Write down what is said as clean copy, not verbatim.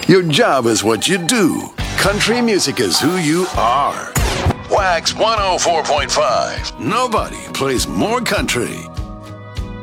Your job is what you do. Country music is who you are. Wax 104.5. Nobody plays more country.